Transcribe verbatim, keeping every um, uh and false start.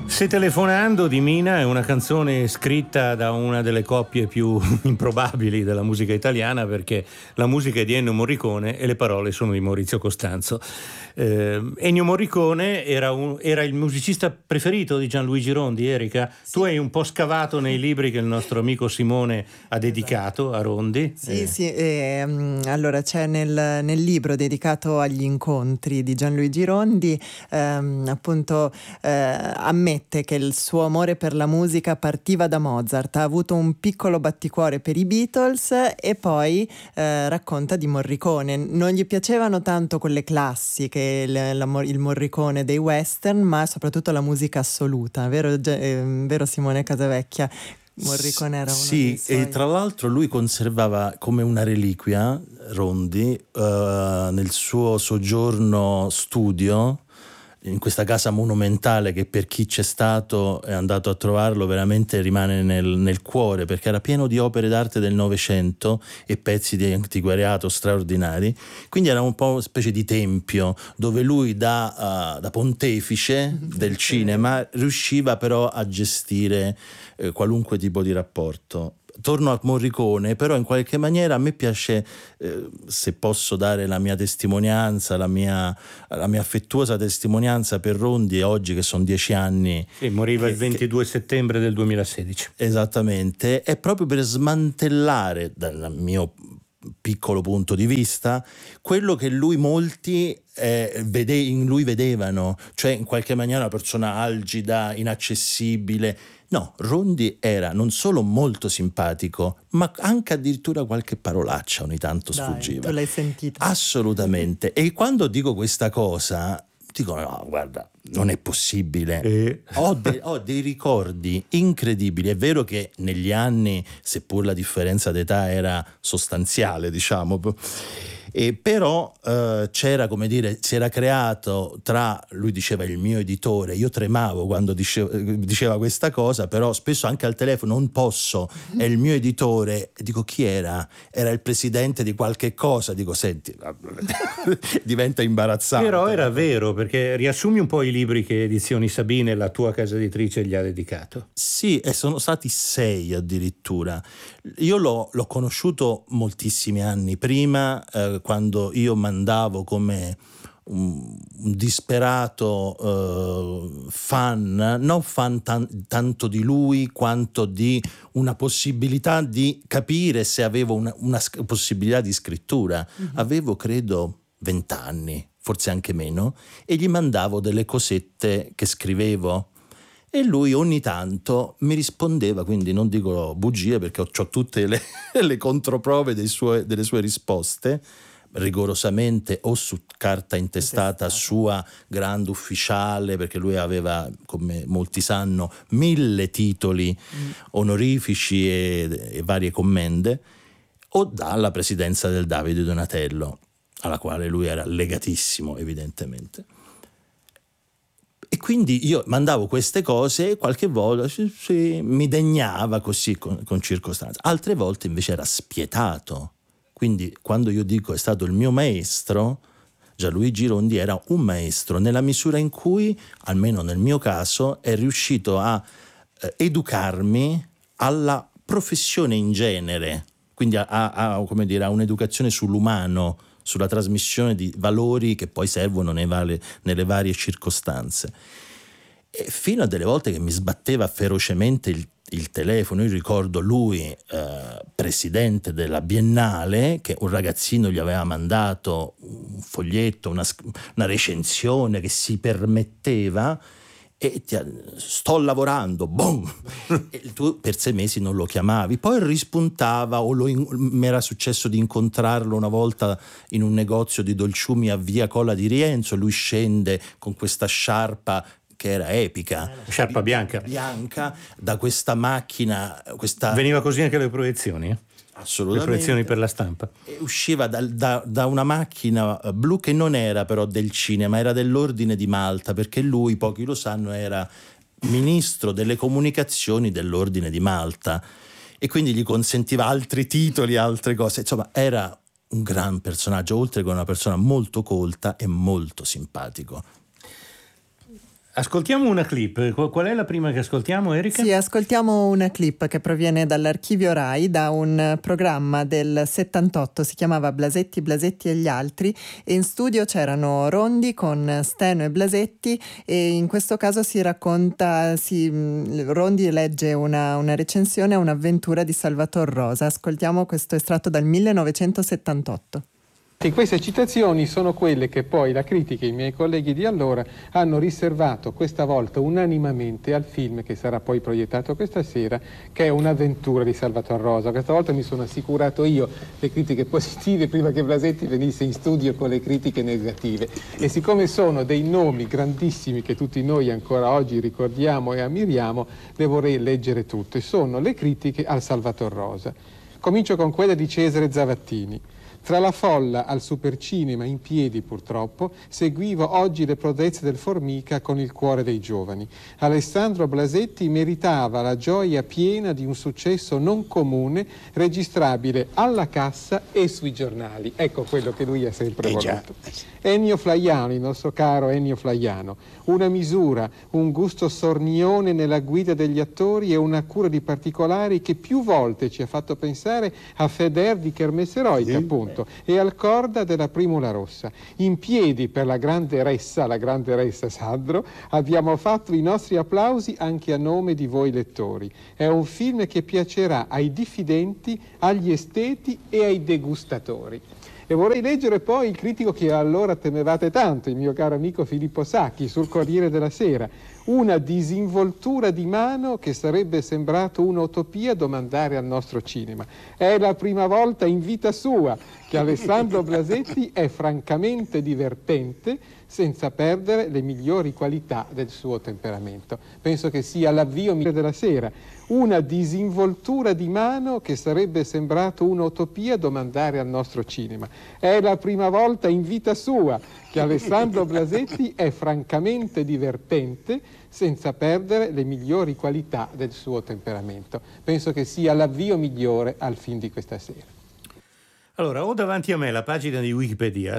Se telefonando di Mina è una canzone scritta da una delle coppie più improbabili della musica italiana, perché la musica è di Ennio Morricone e le parole sono di Maurizio Costanzo. Eh, Ennio Morricone era, un, era il musicista preferito di Gianluigi Rondi, Erika? Sì. Tu hai un po' scavato nei libri che il nostro amico Simone ha dedicato a Rondi. Sì, eh. sì, eh, allora c'è nel, nel libro dedicato agli incontri di Gianluigi Rondi, ehm, appunto eh, ammette che il suo amore per la musica partiva da Mozart, ha avuto un piccolo batticuore per i Beatles e poi eh, racconta di Morricone. Non gli piacevano tanto quelle classiche, il, la, il Morricone dei western, ma soprattutto la musica assoluta, vero, eh, vero Simone Casavecchia? Morricone era uno sì, dei suoi... e tra l'altro lui conservava come una reliquia, Rondi, uh, nel suo soggiorno studio, in questa casa monumentale che per chi c'è stato è andato a trovarlo veramente rimane nel, nel cuore, perché era pieno di opere d'arte del Novecento e pezzi di antiquariato straordinari. Quindi era un po' una specie di tempio dove lui da, uh, da pontefice del cinema riusciva però a gestire eh, qualunque tipo di rapporto. Torno a Morricone, però in qualche maniera a me piace, eh, se posso dare la mia testimonianza, la mia, la mia affettuosa testimonianza per Rondi, oggi che sono dieci anni. Sì, moriva che, il ventidue che, settembre del duemilasedici. Esattamente, è proprio per smantellare, dal mio piccolo punto di vista, quello che lui molti eh, vede, in lui vedevano, cioè in qualche maniera una persona algida, inaccessibile. No, Rondi era non solo molto simpatico, ma anche addirittura qualche parolaccia ogni tanto sfuggiva. Dai, tu l'hai sentita? Assolutamente. E quando dico questa cosa, dico no, guarda, non è possibile. Eh. Ho, de- ho dei ricordi incredibili. È vero che negli anni, seppur la differenza d'età era sostanziale, diciamo, e però eh, c'era, come dire, si era creato tra, lui diceva il mio editore, io tremavo quando diceva, diceva questa cosa, però spesso anche al telefono non posso, è il mio editore, dico chi era? Era il presidente di qualche cosa, dico senti, diventa imbarazzante. Però era vero, perché riassumi un po' i libri che Edizioni Sabine, la tua casa editrice, gli ha dedicato. Sì, e sono stati sei addirittura. Io l'ho, l'ho conosciuto moltissimi anni prima, eh, quando io mandavo come un, un disperato uh, fan, non fan tan- tanto di lui quanto di una possibilità di capire se avevo una, una sc- possibilità di scrittura. Mm-hmm. Avevo credo vent'anni, forse anche meno, e gli mandavo delle cosette che scrivevo. E lui ogni tanto mi rispondeva, quindi non dico bugie perché ho, ho tutte le, le controprove dei suoi, delle sue risposte, rigorosamente o su carta intestata, intestata sua, grande ufficiale, perché lui aveva, come molti sanno, mille titoli mm. onorifici e, e varie commende, o dalla presidenza del Davide Donatello, alla quale lui era legatissimo evidentemente. E quindi io mandavo queste cose e qualche volta sì, sì, mi degnava così con, con circostanza, altre volte invece era spietato. Quindi quando io dico è stato il mio maestro, Gianluigi Rondi era un maestro nella misura in cui, almeno nel mio caso, è riuscito a eh, educarmi alla professione in genere, quindi a, a, a, come dire, a un'educazione sull'umano, sulla trasmissione di valori che poi servono nei vale, nelle varie circostanze. E fino a delle volte che mi sbatteva ferocemente il, il telefono. Io ricordo lui eh, presidente della Biennale, che un ragazzino gli aveva mandato un foglietto, una, una recensione che si permetteva, e ti, sto lavorando, boom, e tu per sei mesi non lo chiamavi, poi rispuntava, o lo in, mi era successo di incontrarlo una volta in un negozio di dolciumi a via Cola di Rienzo, lui scende con questa sciarpa che era epica, sciarpa bianca bianca da questa macchina, questa... veniva così anche le proiezioni, eh? Assolutamente. Le proiezioni per la stampa. E usciva da, da, da una macchina blu che non era però del cinema, era dell'Ordine di Malta, perché lui, pochi lo sanno, era ministro delle comunicazioni dell'Ordine di Malta e quindi gli consentiva altri titoli, altre cose. Insomma, era un gran personaggio, oltre che una persona molto colta e molto simpatico. Ascoltiamo una clip. Qual è la prima che ascoltiamo, Erika? Sì, ascoltiamo una clip che proviene dall'archivio Rai, da un programma del settantotto, si chiamava Blasetti, Blasetti e gli altri, e in studio c'erano Rondi con Steno e Blasetti, e in questo caso si racconta, si, Rondi legge una, una recensione a un'avventura di Salvator Rosa. Ascoltiamo questo estratto dal millenovecentosettantotto. E queste citazioni sono quelle che poi la critica e i miei colleghi di allora hanno riservato questa volta unanimamente al film che sarà poi proiettato questa sera, che è Un'avventura di Salvator Rosa. Questa volta mi sono assicurato io le critiche positive prima che Blasetti venisse in studio con le critiche negative. E siccome sono dei nomi grandissimi che tutti noi ancora oggi ricordiamo e ammiriamo, le vorrei leggere tutte. Sono le critiche al Salvator Rosa. Comincio con quella di Cesare Zavattini. Tra la folla al supercinema, in piedi purtroppo, seguivo oggi le prodezze del Formica con il cuore dei giovani. Alessandro Blasetti meritava la gioia piena di un successo non comune, registrabile alla cassa e sui giornali. Ecco quello che lui ha sempre voluto. Ennio Flaiano, il nostro caro Ennio Flaiano. Una misura, un gusto sornione nella guida degli attori e una cura di particolari che più volte ci ha fatto pensare a Feder di Kermesse Eroica, sì, appunto, e al Corda della Primula Rossa. In piedi per la grande Ressa, la grande Ressa Sandro, abbiamo fatto i nostri applausi anche a nome di voi lettori. È un film che piacerà ai diffidenti, agli esteti e ai degustatori. E vorrei leggere poi il critico che allora temevate tanto, il mio caro amico Filippo Sacchi, sul Corriere della Sera. Una disinvoltura di mano che sarebbe sembrato un'utopia domandare al nostro cinema. È la prima volta in vita sua che Alessandro Blasetti è francamente divertente, senza perdere le migliori qualità del suo temperamento. Penso che sia l'avvio migliore della sera. Una disinvoltura di mano che sarebbe sembrato un'utopia domandare al nostro cinema. È la prima volta in vita sua che Alessandro Blasetti è francamente divertente, senza perdere le migliori qualità del suo temperamento. Penso che sia l'avvio migliore al film di questa sera. Allora, ho davanti a me la pagina di Wikipedia